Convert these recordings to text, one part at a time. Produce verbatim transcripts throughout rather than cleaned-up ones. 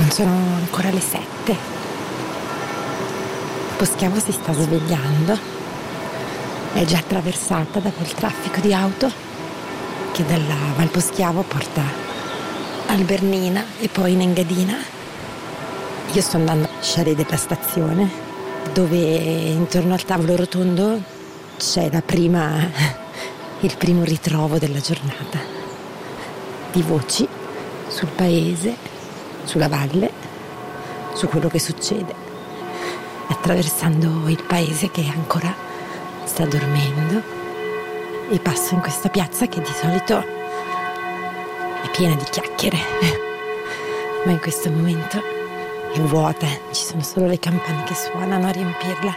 Non sono ancora le sette. Poschiavo si sta svegliando. È già attraversata da quel traffico di auto che dalla Val Poschiavo porta al Bernina e poi in Engadina. Io sto andando a Charé della stazione, dove intorno al tavolo rotondo c'è la prima, il primo ritrovo della giornata, di voci sul paese, sulla valle, su quello che succede, attraversando il paese che ancora sta dormendo, e passo in questa piazza che di solito è piena di chiacchiere, ma in questo momento è vuota, ci sono solo le campane che suonano a riempirla.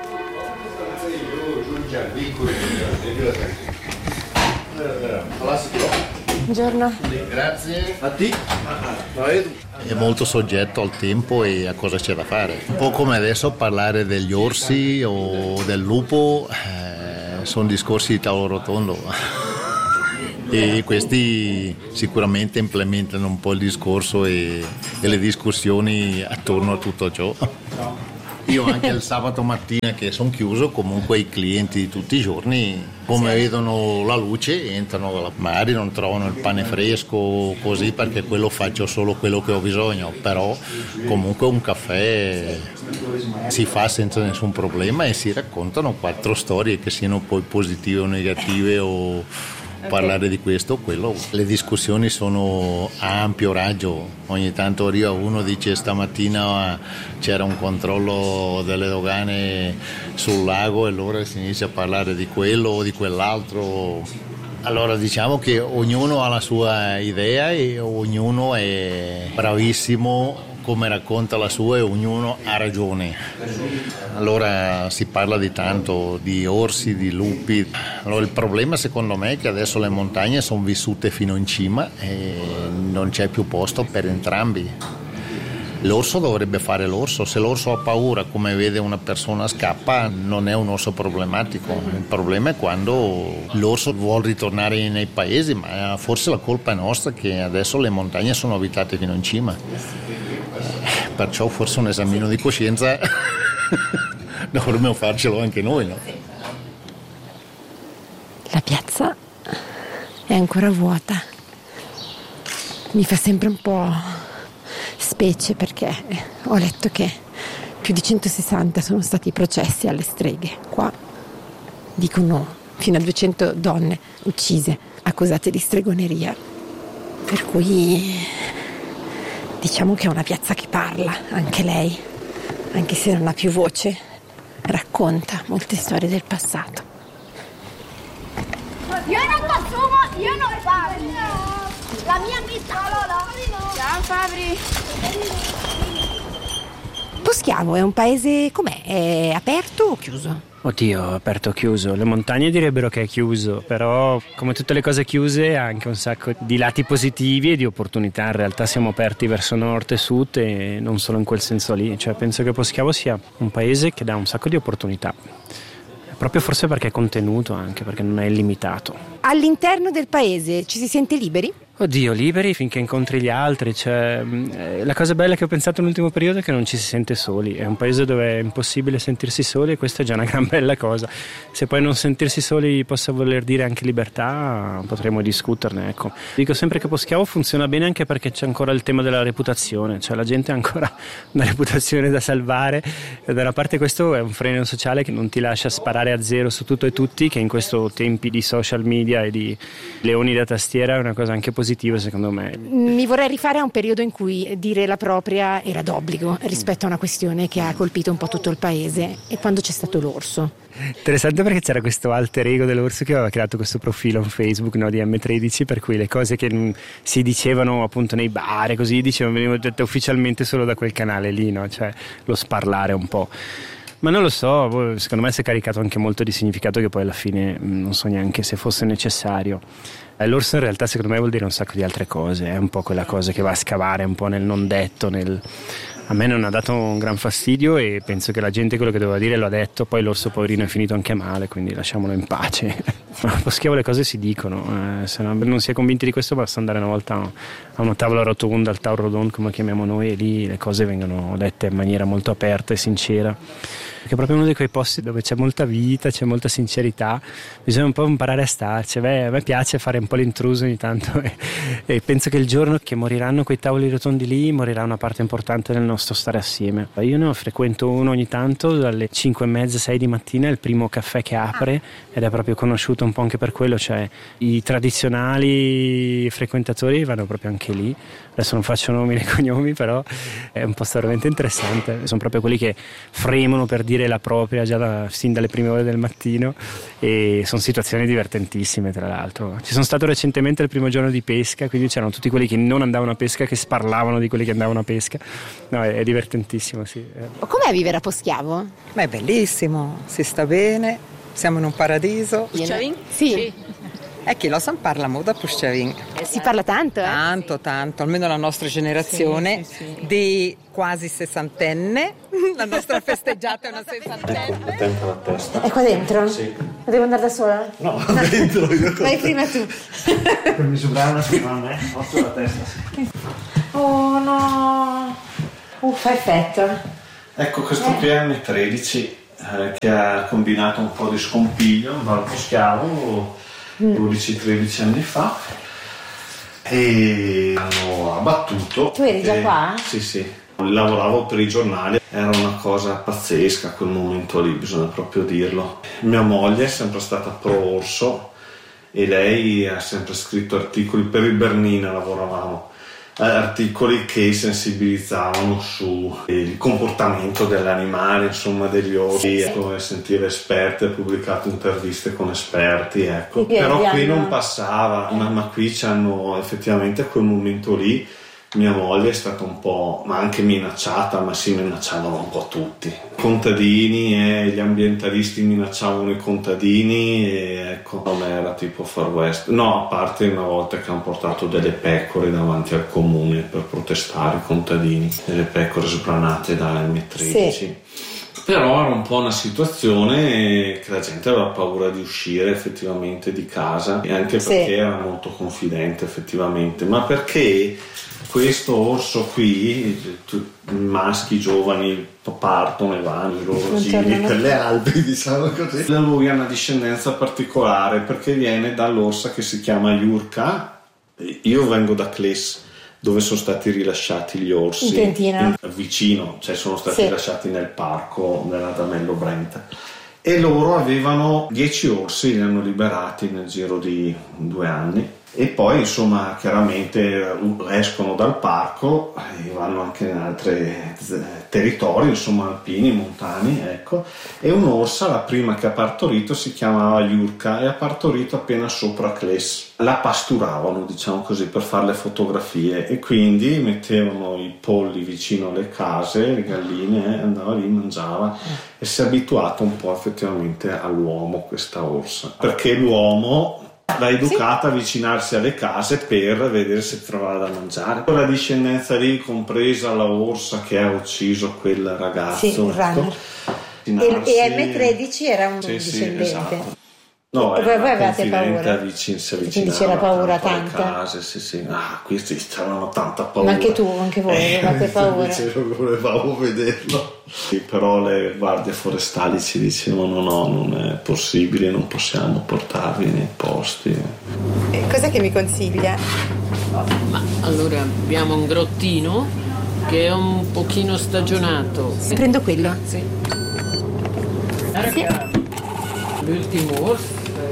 Buongiorno. Grazie. A te. È molto soggetto al tempo e a cosa c'è da fare. Un po' come adesso parlare degli orsi o del lupo, eh, sono discorsi di tavolo rotondo. E questi sicuramente implementano un po' il discorso e, e le discussioni attorno a tutto ciò. Io anche il sabato mattina che sono chiuso, comunque i clienti di tutti i giorni, come vedono la luce, entrano, magari non trovano il pane fresco così, perché quello faccio solo quello che ho bisogno, però comunque un caffè si fa senza nessun problema e si raccontano quattro storie, che siano poi positive o negative o parlare di questo o quello. Le discussioni sono a ampio raggio, ogni tanto arriva uno, dice stamattina c'era un controllo delle dogane sul lago e allora si inizia a parlare di quello o di quell'altro. Allora diciamo che ognuno ha la sua idea e ognuno è bravissimo come racconta la sua e ognuno ha ragione. Allora si parla di tanto, di orsi, di lupi. Allora il problema secondo me è che adesso le montagne sono vissute fino in cima e non c'è più posto per entrambi. L'orso dovrebbe fare l'orso, se l'orso ha paura, come vede una persona scappa, non è un orso problematico. Il problema è quando l'orso vuole ritornare nei paesi, ma forse la colpa è nostra che adesso le montagne sono abitate fino in cima. Perciò forse un esamino di coscienza dovremmo farcelo anche noi, no? La piazza è ancora vuota. Mi fa sempre un po' specie perché ho letto che più di centosessanta sono stati i processi alle streghe. Qua dicono fino a duecento donne uccise, accusate di stregoneria. Per cui diciamo che è una piazza che parla, anche lei, anche se non ha più voce, racconta molte storie del passato. Io non consumo, io non parlo. La mia vita. Ciao Fabri. Poschiavo è un paese com'è? È aperto o chiuso? Oddio, aperto o chiuso. Le montagne direbbero che è chiuso, però come tutte le cose chiuse ha anche un sacco di lati positivi e di opportunità. In realtà siamo aperti verso nord e sud e non solo in quel senso lì. Cioè penso che Poschiavo sia un paese che dà un sacco di opportunità. Proprio forse perché è contenuto, anche perché non è illimitato. All'interno del paese ci si sente liberi? Oddio, liberi finché incontri gli altri. Cioè, la cosa bella che ho pensato nell'ultimo periodo è che non ci si sente soli. È un paese dove è impossibile sentirsi soli e questa è già una gran bella cosa. Se poi non sentirsi soli possa voler dire anche libertà, potremo discuterne, ecco. Dico sempre che Poschiavo funziona bene anche perché c'è ancora il tema della reputazione. Cioè la gente ha ancora una reputazione da salvare e da una parte questo è un freno sociale che non ti lascia sparare a zero su tutto e tutti, che in questo tempi di social media e di leoni da tastiera è una cosa anche positiva secondo me. Mi vorrei rifare a un periodo in cui dire la propria era d'obbligo rispetto a una questione che ha colpito un po' tutto il paese, e quando c'è stato l'orso. Interessante perché c'era questo alter ego dell'orso che aveva creato questo profilo in Facebook, no, di emme tredici, per cui le cose che mh, si dicevano appunto nei bar e così dicevano, venivano dette ufficialmente solo da quel canale lì, no? Cioè lo sparlare un po'. Ma non lo so, secondo me si è caricato anche molto di significato che poi alla fine non so neanche se fosse necessario. L'orso in realtà secondo me vuol dire un sacco di altre cose, è un po' quella cosa che va a scavare un po' nel non detto, nel... A me non ha dato un gran fastidio e penso che la gente quello che doveva dire lo ha detto, poi l'orso poverino è finito anche male, quindi lasciamolo in pace. A Poschiavo le cose si dicono, eh, se no, non si è convinti di questo basta andare una volta a una tavola rotonda, al Tau Rodon come lo chiamiamo noi, e lì le cose vengono dette in maniera molto aperta e sincera. Perché è proprio uno di quei posti dove c'è molta vita, c'è molta sincerità, bisogna un po' imparare a starci. Beh, a me piace fare un po' l'intruso ogni tanto e, e penso che il giorno che moriranno quei tavoli rotondi lì morirà una parte importante del nostro stare assieme. Io ne frequento uno ogni tanto dalle cinque e mezza, sei di mattina, è il primo caffè che apre ed è proprio conosciuto un po' anche per quello, cioè i tradizionali frequentatori vanno proprio anche lì. Adesso non faccio nomi né cognomi, però è un posto veramente interessante, sono proprio quelli che fremono per dire la propria già da, sin dalle prime ore del mattino, e sono situazioni divertentissime. Tra l'altro ci sono stato recentemente il primo giorno di pesca, quindi c'erano tutti quelli che non andavano a pesca che sparlavano di quelli che andavano a pesca. No, è, è divertentissimo, sì. Com'è vivere a Poschiavo? Ma è bellissimo, si sta bene, siamo in un paradiso. Sì, sì. E chi lo sa parla molto a Puščavín. Eh, si parla tanto, eh? Tanto, tanto, almeno la nostra generazione, sì, sì, sì. Di quasi sessantenne. La nostra festeggiata è una sessantenne. Attenta la testa. È qua dentro? Sì. Devo andare da sola? No, dentro io. Vai prima tu. Per misurare una settimana, eh? Faccio la testa. Oh no. Uff, effetto. Ecco, questo qui è M tredici eh, che ha combinato un po' di scompiglio dal Poschiavo dodici tredici anni fa e hanno abbattuto. Tu eri già e, qua? Sì, sì. Lavoravo per i giornali, era una cosa pazzesca quel momento lì, bisogna proprio dirlo. Mia moglie è sempre stata pro orso e lei ha sempre scritto articoli per il Bernina, lavoravamo. Articoli che sensibilizzavano sul comportamento dell'animale, insomma degli orsi, ecco, e sentire esperti, ha pubblicato interviste con esperti, ecco. Però qui non passava, ma, ma qui c'hanno effettivamente a quel momento lì mia moglie è stata un po', ma anche minacciata, ma si minacciavano un po' tutti. I contadini e gli ambientalisti minacciavano i contadini e ecco, non era tipo Far West. No, a parte una volta che hanno portato delle pecore davanti al comune per protestare i contadini, delle pecore sbranate da M tredici. Sì. Però era un po' una situazione che la gente aveva paura di uscire effettivamente di casa, e anche perché sì, era molto confidente effettivamente, ma perché questo orso qui, i maschi giovani partono e vanno i loro giri per le Alpi, diciamo così. Lui ha una discendenza particolare perché viene dall'orsa che si chiama Jurka. Io vengo da Kles, dove sono stati rilasciati gli orsi, in Trentina, vicino, cioè sono stati sì, rilasciati nel parco dell'Adamello Brenta, e loro avevano dieci orsi, li hanno liberati nel giro di due anni. E poi insomma chiaramente escono dal parco e vanno anche in altri territori, insomma alpini, montani, ecco. E un'orsa, la prima che ha partorito, si chiamava Jurka e ha partorito appena sopra Kles. La pasturavano, diciamo così, per fare le fotografie, e quindi mettevano i polli vicino alle case, le galline, andava lì, mangiava, e si è abituata un po' effettivamente all'uomo questa orsa, perché l'uomo l'ha educata, sì, a avvicinarsi alle case per vedere se trovava da mangiare. La discendenza lì, compresa la orsa che ha ucciso quel ragazzo, sì, ecco. E, e M tredici era un, sì, discendente, sì, esatto. No, e voi, voi avevate paura? Vicin, si quindi c'era paura tanta? Case, sì, sì. Ah, questi avevano tanta paura. Ma anche tu, anche voi eh, avevate paura? Volevamo vederlo. Sì, però le guardie forestali ci dicevano no, non è possibile, non possiamo portarvi nei posti. E cos'è che mi consiglia? Ma allora abbiamo un grottino che è un pochino stagionato. Prendo quello? Sì. Sì. L'ultimo orso.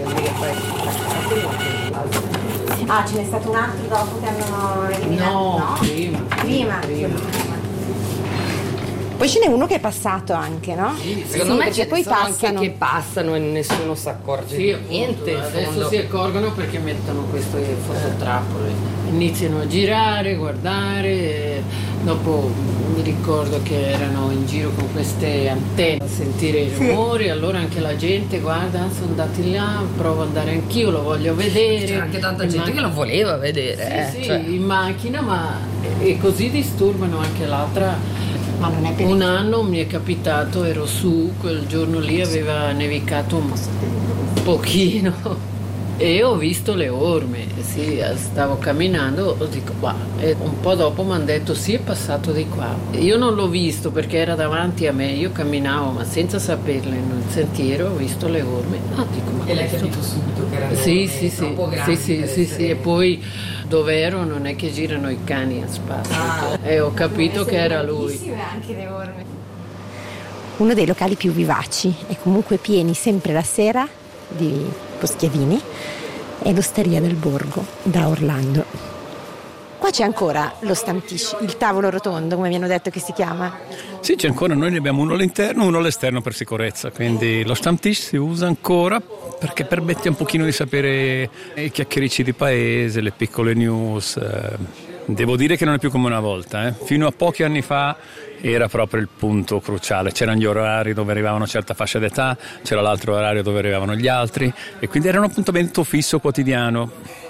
Ah, ce n'è stato un altro dopo che hanno eliminato? No, no? Prima, prima. Prima. Poi ce n'è uno che è passato anche, no? Sì, secondo sì, me ce poi sono passano. Anche che passano e nessuno si accorge sì, di niente. Adesso fondo. Si accorgono perché mettono queste fototrappole, iniziano a girare, guardare, dopo mi ricordo che erano in giro con queste antenne a sentire i rumori, sì, allora anche la gente guarda, sono andati là, provo ad andare anch'io, lo voglio vedere. C'era anche tanta gente ma... che lo voleva vedere. Sì, eh, sì, cioè... in macchina, ma e così disturbano anche l'altra. Ma non è per un anno mi è capitato, ero su, quel giorno lì aveva nevicato un pochino. e ho visto le orme, sì, stavo camminando, dico qua, e un po' dopo mi hanno detto sì, è passato di qua. Io non l'ho visto perché era davanti a me, io camminavo ma senza saperlo nel sentiero, ho visto le orme. Ah, dico, ma e l'hai capito subito che erano sì, sì, sì, grandi? Sì, sì, sì, sì, e poi dove ero non è che girano i cani a spasso, ah, e ho capito che era lui. Anche le orme. Uno dei locali più vivaci e comunque pieni sempre la sera di poschiavini è l'Osteria del Borgo da Orlando. Qua c'è ancora lo Stammtisch, il tavolo rotondo, come mi hanno detto che si chiama. Sì, c'è ancora, noi ne abbiamo uno all'interno e uno all'esterno per sicurezza, quindi lo Stammtisch si usa ancora perché permette un pochino di sapere i chiacchiericci di paese, le piccole news. Devo dire che non è più come una volta, eh. Fino a pochi anni fa era proprio il punto cruciale, c'erano gli orari dove arrivavano una certa fascia d'età, c'era l'altro orario dove arrivavano gli altri e quindi era un appuntamento fisso quotidiano.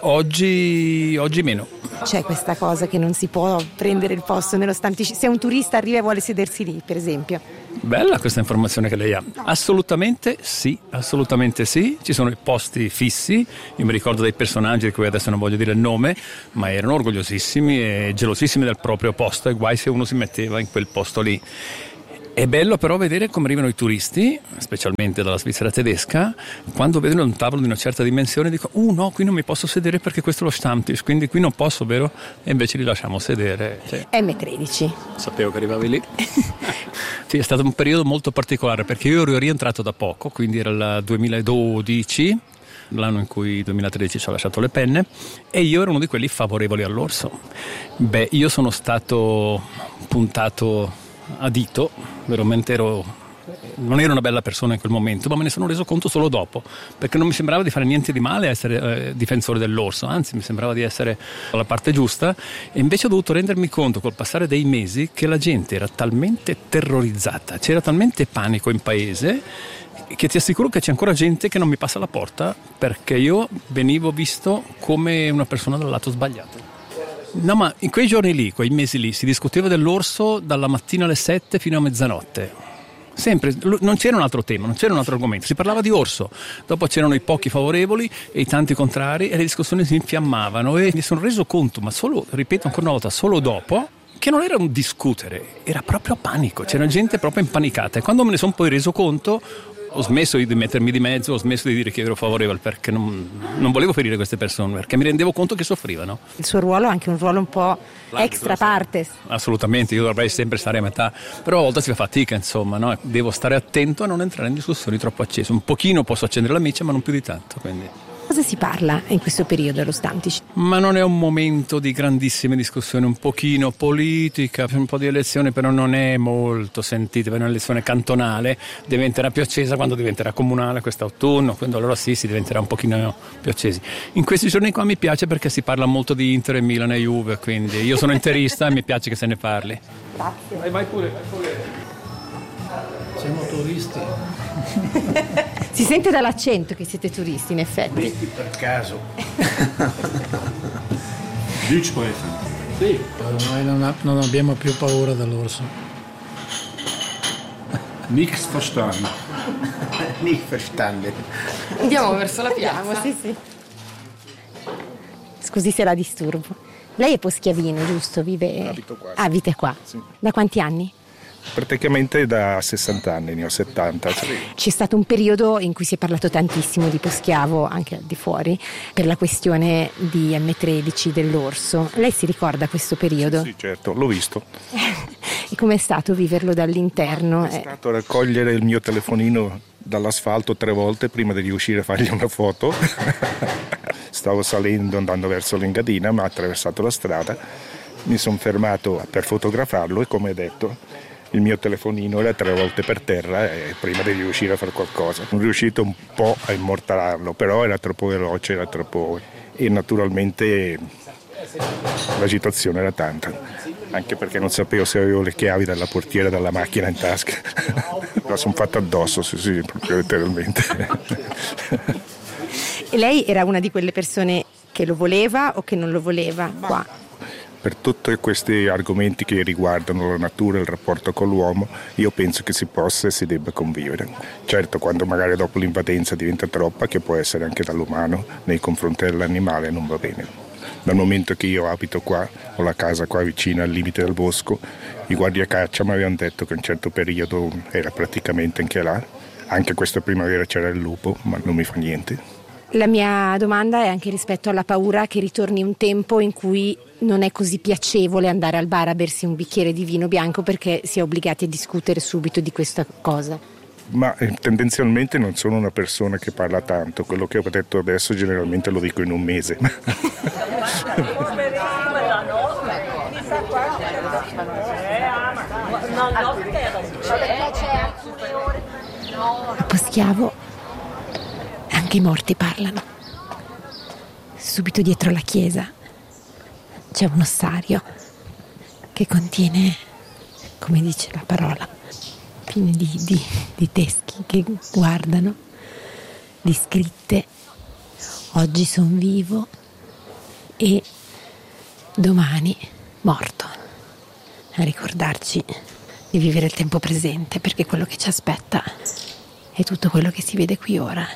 Oggi, oggi meno. C'è questa cosa che non si può prendere il posto nello Stammtisch, se un turista arriva e vuole sedersi lì, per esempio. Bella questa informazione che lei ha. Assolutamente sì, assolutamente sì. Ci sono i posti fissi. Io mi ricordo dei personaggi di cui adesso non voglio dire il nome, ma erano orgogliosissimi e gelosissimi del proprio posto, e guai se uno si metteva in quel posto lì. È bello però vedere come arrivano i turisti, specialmente dalla Svizzera tedesca, quando vedono un tavolo di una certa dimensione dicono uh no, qui non mi posso sedere perché questo è lo Stammtisch, quindi qui non posso, vero? E invece li lasciamo sedere. Sì. emme tredici. Sapevo che arrivavi lì. Sì, è stato un periodo molto particolare perché io ero rientrato da poco, quindi era il duemiladodici, l'anno in cui duemilatredici ci ho lasciato le penne, e io ero uno di quelli favorevoli all'orso. Beh, io sono stato puntato a dito, veramente ero, non ero una bella persona in quel momento, ma me ne sono reso conto solo dopo, perché non mi sembrava di fare niente di male a essere eh, difensore dell'orso, anzi mi sembrava di essere alla parte giusta, e invece ho dovuto rendermi conto col passare dei mesi che la gente era talmente terrorizzata, c'era talmente panico in paese, che ti assicuro che c'è ancora gente che non mi passa la porta perché io venivo visto come una persona dal lato sbagliato. No, ma in quei giorni lì, quei mesi lì, si discuteva dell'orso dalla mattina alle sette fino a mezzanotte. Sempre, non c'era un altro tema, non c'era un altro argomento, si parlava di orso. Dopo c'erano i pochi favorevoli e i tanti contrari e le discussioni si infiammavano e mi sono reso conto, ma solo, ripeto ancora una volta, solo dopo, che non era un discutere, era proprio panico, c'era gente proprio impanicata. E quando me ne sono poi reso conto, ho smesso di mettermi di mezzo, ho smesso di dire che ero favorevole perché non, non volevo ferire queste persone, perché mi rendevo conto che soffrivano. Il suo ruolo è anche un ruolo un po' extra partes. Assolutamente, io dovrei sempre stare a metà, però a volte si fa fatica, insomma, no? Devo stare attento a non entrare in discussioni troppo accese. Un pochino posso accendere la miccia, ma non più di tanto, quindi. Cosa si parla in questo periodo allo Stammtisch? Ma non è un momento di grandissime discussioni, un pochino politica, un po' di elezione, però non è molto sentita, è un'elezione cantonale, diventerà più accesa quando diventerà comunale quest'autunno, quando allora sì, si diventerà un pochino più accesi. In questi giorni qua mi piace perché si parla molto di Inter e Milan e Juve, quindi io sono interista e mi piace che se ne parli. Grazie. Vai, vai pure, vai pure. Siamo turisti. Si sente dall'accento che siete turisti, in effetti. Turisti per caso. Deutsch sprechen. Sì. Noi non, ha, non abbiamo più paura dell'orso. Nichts verstanden. Nicht verstanden. Andiamo verso la piazza. Sì, sì. Scusi se la disturbo. Lei è poschiavino, giusto? Vive... Abito qua. Ah, abita qua? Sì. Da quanti anni? Praticamente da sessanta anni, ne ho settanta. C'è stato un periodo in cui si è parlato tantissimo di Poschiavo, anche al di fuori, per la questione di emme tredici, dell'orso. Lei si ricorda questo periodo? Sì, certo, l'ho visto. E com'è stato viverlo dall'interno? È stato raccogliere il mio telefonino dall'asfalto tre volte prima di riuscire a fargli una foto. Stavo salendo, andando verso l'Engadina, ma ho attraversato la strada, mi sono fermato per fotografarlo e, come detto, il mio telefonino era tre volte per terra e prima di riuscire a fare qualcosa. Sono riuscito un po' a immortalarlo, però era troppo veloce, era troppo... e naturalmente l'agitazione era tanta, anche perché non sapevo se avevo le chiavi della portiera della macchina in tasca. La sono fatta addosso, sì, sì, proprio letteralmente. E lei era una di quelle persone che lo voleva o che non lo voleva qua? Per tutti questi argomenti che riguardano la natura e il rapporto con l'uomo, io penso che si possa e si debba convivere. Certo, quando magari dopo l'invadenza diventa troppa, che può essere anche dall'umano, nei confronti dell'animale non va bene. Dal momento che io abito qua, ho la casa qua vicino al limite del bosco, i guardiacaccia mi avevano detto che in un certo periodo era praticamente anche là. Anche questa primavera c'era il lupo, ma non mi fa niente. La mia domanda è anche rispetto alla paura che ritorni un tempo in cui non è così piacevole andare al bar a bersi un bicchiere di vino bianco perché si è obbligati a discutere subito di questa cosa. Ma eh, tendenzialmente non sono una persona che parla tanto, quello che ho detto adesso generalmente lo dico in un mese. A Poschiavo anche i morti parlano. Subito dietro la chiesa c'è un ossario che contiene, come dice la parola, piene di, di, di teschi che guardano, di scritte: oggi son vivo e domani morto, a ricordarci di vivere il tempo presente, perché quello che ci aspetta è tutto quello che si vede qui ora.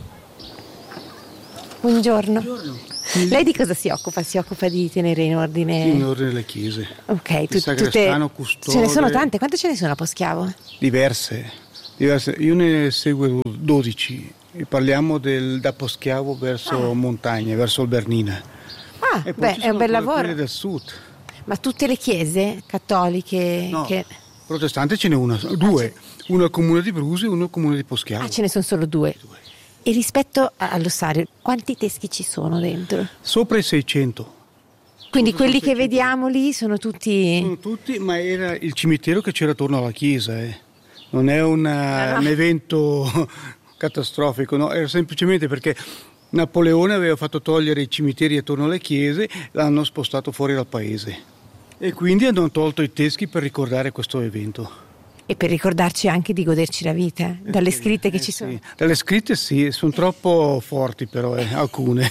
Buongiorno. Buongiorno. Lei di cosa si occupa? Si occupa di tenere in ordine? In ordine le chiese. Ok, tu, Sagrestano, tutte... custode. Ce ne sono tante? Quante ce ne sono a Poschiavo? Diverse. diverse. Io ne seguo dodici e parliamo del, da Poschiavo verso ah. Montagna, verso il Bernina. Ah, e poi beh, è un bel lavoro. Del sud. Ma tutte le chiese cattoliche? No, che... protestante ce n'è una, due. Ah, uno al comune di Bruse e uno al comune di Poschiavo. Ah, ce ne sono solo due. due. E rispetto all'ossario, quanti teschi ci sono dentro? Sopra i seicento. Quindi Sopra quelli seicento. Che vediamo lì sono tutti... Sono tutti, ma era il cimitero che c'era attorno alla chiesa. Eh. Non è una, no, no. un evento catastrofico, no? Era semplicemente perché Napoleone aveva fatto togliere i cimiteri attorno alle chiese, l'hanno spostato fuori dal paese. E quindi hanno tolto i teschi per ricordare questo evento. E per ricordarci anche di goderci la vita, dalle scritte che eh, ci sono. Sì. Dalle scritte sì, sono troppo forti però, eh, alcune.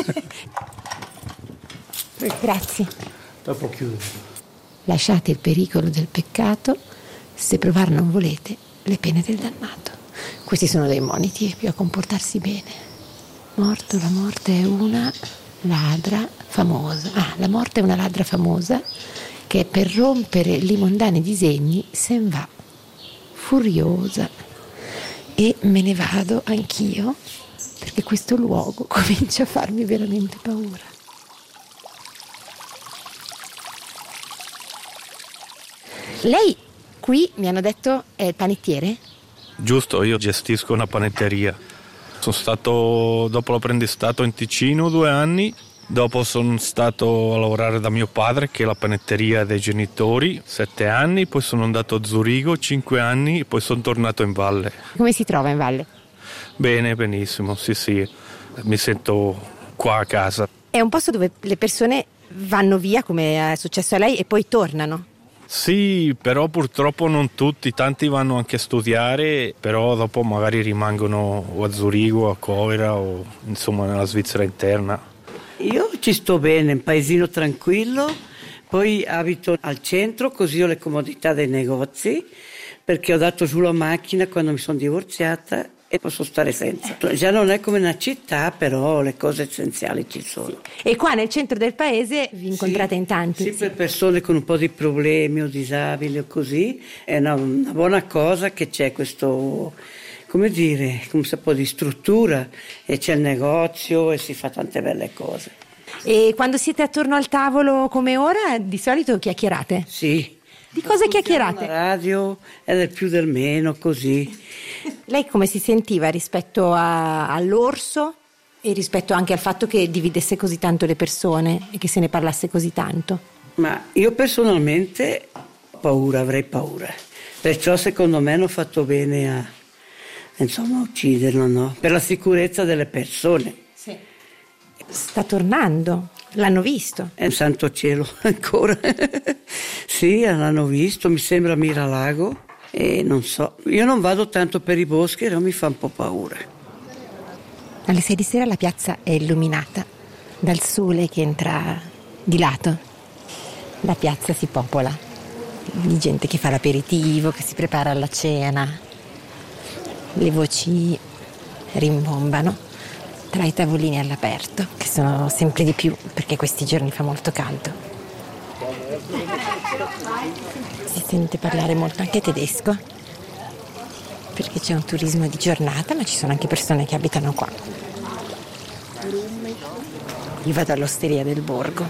Grazie. Dopo chiudo. Lasciate il pericolo del peccato, se provare non volete le pene del dannato. Questi sono dei moniti più a comportarsi bene. Morto, la morte è una ladra famosa. Ah, la morte è una ladra famosa che per rompere i mondani disegni se ne va furiosa, e me ne vado anch'io perché questo luogo comincia a farmi veramente paura. Lei qui, mi hanno detto, è il panettiere? Giusto, io gestisco una panetteria. Sono stato, dopo l'apprendistato in Ticino due anni, dopo sono stato a lavorare da mio padre, che è la panetteria dei genitori, sette anni, poi sono andato a Zurigo cinque anni, poi sono tornato in valle. Come si trova in valle? Bene, benissimo, sì sì, mi sento qua a casa. È un posto dove le persone vanno via, come è successo a lei, e poi tornano? Sì, però purtroppo non tutti, tanti vanno anche a studiare, però dopo magari rimangono o a Zurigo, a Coira o insomma nella Svizzera interna. Io ci sto bene, un paesino tranquillo, poi abito al centro, così ho le comodità dei negozi, perché ho dato giù la macchina quando mi sono divorziata e posso stare senza. Già non è come una città, però le cose essenziali ci sono. E qua nel centro del paese vi incontrate sì, in tanti? Sì, per persone con un po' di problemi o disabili o così, è una, una buona cosa che c'è questo, come dire, un po' di struttura, e c'è il negozio e si fa tante belle cose. E quando siete attorno al tavolo come ora, di solito chiacchierate? Sì. Di cosa chiacchierate? La radio è del più del meno, così. Lei come si sentiva rispetto a, all'orso e rispetto anche al fatto che dividesse così tanto le persone e che se ne parlasse così tanto? Ma io personalmente ho paura, avrei paura. Perciò secondo me hanno fatto bene a, insomma, ucciderlo, no? Per la sicurezza delle persone. Sì. Sta tornando, l'hanno visto? È un santo cielo ancora. Sì, l'hanno visto, mi sembra Miralago. E non so, io non vado tanto per i boschi, però mi fa un po' paura. Alle sei di sera la piazza è illuminata dal sole che entra di lato. La piazza si popola di gente che fa l'aperitivo, che si prepara alla cena. Le voci rimbombano tra i tavolini all'aperto, che sono sempre di più perché questi giorni fa molto caldo. Si sente parlare molto anche tedesco, perché c'è un turismo di giornata, ma ci sono anche persone che abitano qua. Io vado all'osteria del borgo,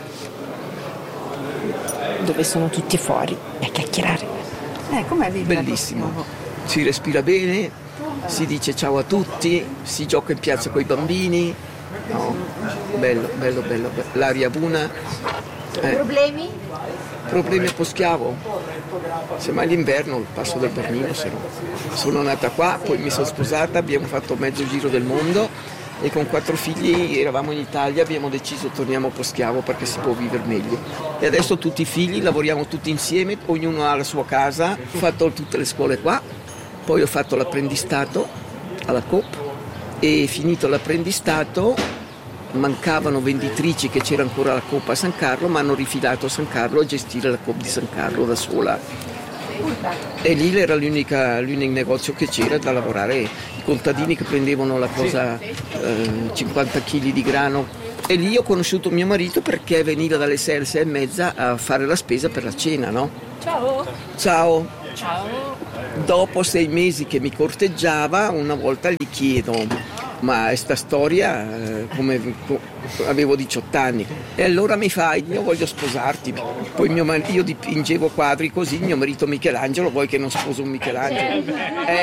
dove sono tutti fuori a chiacchierare. Eh, com'è vivere? Bellissimo, si respira bene, si dice ciao a tutti, si gioca in piazza con i bambini. No, bello, bello, bello, bello. L'aria buona. Eh. Problemi? Problemi a Poschiavo. Semmai l'inverno passo dal Bernino, se no. Sono nata qua, poi mi sono sposata, abbiamo fatto mezzo giro del mondo e con quattro figli eravamo in Italia, abbiamo deciso torniamo a Poschiavo perché si può vivere meglio. E adesso tutti i figli, lavoriamo tutti insieme, ognuno ha la sua casa, ho fatto tutte le scuole qua, poi ho fatto l'apprendistato alla Coop e finito l'apprendistato mancavano venditrici, che c'era ancora la Coop a San Carlo, ma hanno rifilato a San Carlo a gestire la Coop di San Carlo da sola. E lì era l'unica, l'unico negozio che c'era da lavorare, i contadini che prendevano la cosa, eh, cinquanta chili di grano. E lì ho conosciuto mio marito perché veniva dalle sei alle sei e mezza a fare la spesa per la cena, no? Ciao! Ciao! Ciao! Dopo sei mesi che mi corteggiava, una volta gli chiedo ma sta storia, eh, come avevo diciotto anni, e allora mi fa, io voglio sposarti. Poi mio mar- io dipingevo quadri così, mio marito Michelangelo, vuoi che non sposo un Michelangelo? Eh.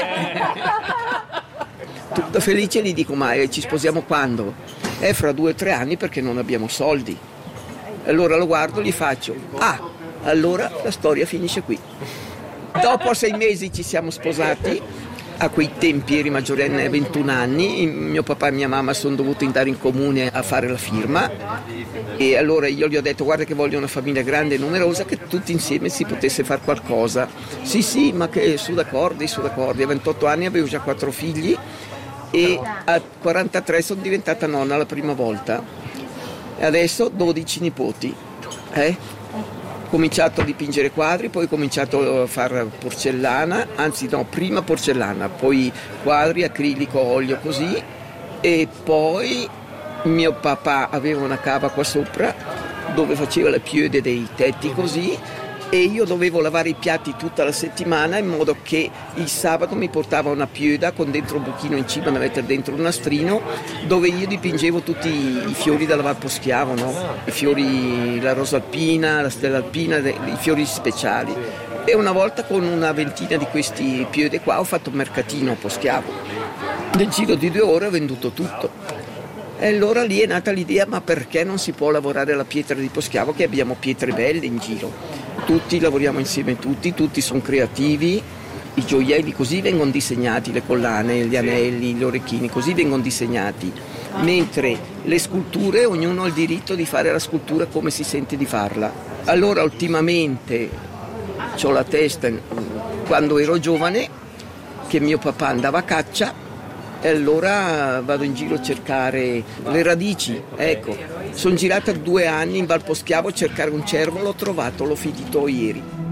Tutta felice gli dico, ma eh, ci sposiamo quando? È fra due o tre anni perché non abbiamo soldi. Allora lo guardo e gli faccio, ah, allora la storia finisce qui. Dopo sei mesi ci siamo sposati. A quei tempi eri maggiorenne, ventuno anni, mio papà e mia mamma sono dovuti andare in comune a fare la firma e allora io gli ho detto guarda che voglio una famiglia grande e numerosa, che tutti insieme si potesse fare qualcosa. Sì sì, ma che su d'accordo, su d'accordo. A ventotto anni avevo già quattro figli e a quarantatré sono diventata nonna la prima volta e adesso dodici nipoti. Eh? Ho cominciato a dipingere quadri, poi ho cominciato a fare porcellana, anzi no, prima porcellana, poi quadri, acrilico, olio, così, e poi mio papà aveva una cava qua sopra dove faceva le chiude dei tetti così e io dovevo lavare i piatti tutta la settimana in modo che il sabato mi portava una pioda con dentro un buchino in cima da mettere dentro un nastrino dove io dipingevo tutti i fiori da lavare Poschiavo, no? I fiori, la rosa alpina, la stella alpina, i fiori speciali. E una volta con una ventina di questi piode qua ho fatto un mercatino a Poschiavo. Nel giro di due ore ho venduto tutto. E allora lì è nata l'idea, ma perché non si può lavorare la pietra di Poschiavo, che abbiamo pietre belle in giro. Tutti lavoriamo insieme, tutti, tutti sono creativi, i gioielli così vengono disegnati, le collane, gli anelli, gli orecchini, così vengono disegnati, mentre le sculture ognuno ha il diritto di fare la scultura come si sente di farla. Allora ultimamente ho la testa, quando ero giovane, che mio papà andava a caccia, e allora vado in giro a cercare le radici, ecco. Sono girata due anni in Val Poschiavo a cercare un cervo, l'ho trovato, l'ho finito ieri.